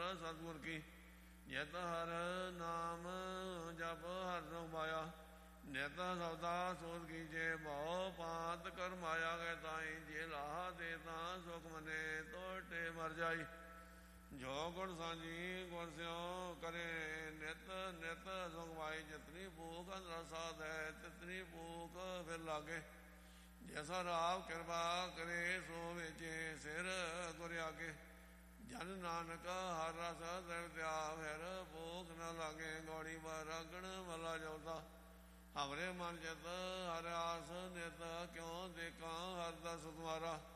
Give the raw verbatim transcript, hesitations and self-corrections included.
ਸਤਿਗੁਰ ਕੀ। ਜਿਤ ਹਰ ਨਾਮ ਜਪ ਹਰ ਰੰਗ ਮਾਇਆ, ਨਿਤ ਸਬਦਾ ਸੋਧ ਕੀਜੇ ਬਹੁ ਪਾਤ ਕਰ ਮਾਇਆ ਗਏ ਤਾਈ। ਜੇ ਲਾਹਾ ਦੇ ਤਾਂ ਸੁਖ ਮਨੇ ਤੋਟੇ ਮਰ ਜਾਈ। ਜੋ ਗੁਣ ਸਾਂਝੀ ਗੁਣ ਸਿਉ ਕਰੇ ਨਿਤ ਨਿਤ ਸੁਖ ਪਾਈ। ਜਿਤਨੀ ਭੂਖ ਅੰਦਰ ਸਾਧ ਹੈ ਤਿਤਨੀ ਭੂਖ ਫਿਰ ਲਾਗੇ। ਜੈਸਾ ਰਾਵ ਕਿਰਪਾ ਕਰੇ ਸੋ ਵੇਚੇ ਸਿਰ ਗੁਰ ਆਗੇ। ਜਨ ਨਾਨਕ ਹਰ ਰਸ ਦ੍ਰਿਵ ਤਿਆ ਫਿਰ ਭੂਖ ਨ ਲਾਗੇ। ਗੌੜੀ ਬਰਾਗਣ ਮਲਾ ਜੋਤਾ ਹਮਰੇ ਮਨ ਚਿਤ ਹਰ ਆਸ ਨਿਤ ਕਿਉ ਦੇਖਾਂ ਹਰ ਦਸ ਤੁਮਾਰਾ।